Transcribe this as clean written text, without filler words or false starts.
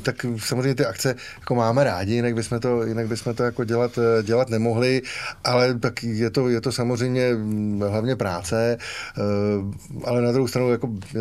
tak samozřejmě ty akce jako máme rádi, jinak bychom to jako dělat nemohli, ale tak je to samozřejmě hlavně práce, ale na druhou stranu jako